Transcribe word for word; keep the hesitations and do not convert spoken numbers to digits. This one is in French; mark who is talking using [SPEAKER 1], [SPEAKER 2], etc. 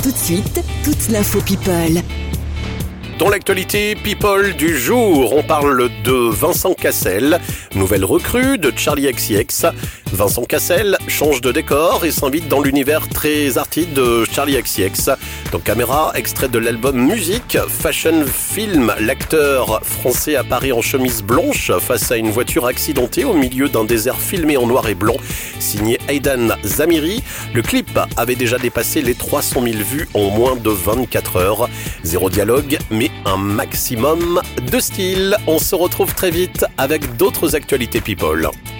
[SPEAKER 1] Tout de suite, toute l'info People.
[SPEAKER 2] Dans l'actualité People du jour, on parle de Vincent Cassel, nouvelle recrue de Charli X C X. Vincent Cassel change de décor et s'invite dans l'univers très arty de Charli X C X. Donc caméra, extrait de l'album Musique, Fashion Film. L'acteur français apparaît en chemise blanche face à une voiture accidentée au milieu d'un désert filmé en noir et blanc. Signé Aidan Zamiri, le clip avait déjà dépassé les trois cent mille vues en moins de vingt-quatre heures. Zéro dialogue, mais un maximum de style. On se retrouve très vite avec d'autres actualités People.